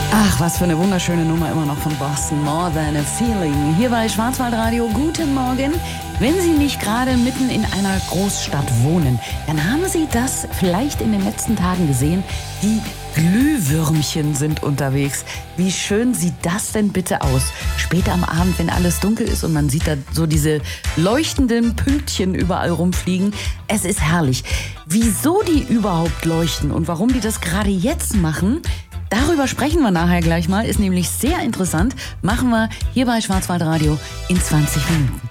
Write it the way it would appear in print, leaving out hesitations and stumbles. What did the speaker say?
Ach, was für eine wunderschöne Nummer immer noch von Boston. More Than a Feeling. Hier bei Schwarzwaldradio. Guten Morgen. Wenn Sie nicht gerade mitten in einer Großstadt wohnen, dann haben Sie das vielleicht in den letzten Tagen gesehen. Die Glühwürmchen sind unterwegs. Wie schön sieht das denn bitte aus? Später am Abend, wenn alles dunkel ist und man sieht da so diese leuchtenden Pünktchen überall rumfliegen. Es ist herrlich. Wieso die überhaupt leuchten und warum die das gerade jetzt machen, darüber sprechen wir nachher gleich mal. Ist nämlich sehr interessant. Machen wir hier bei Schwarzwaldradio in 20 Minuten.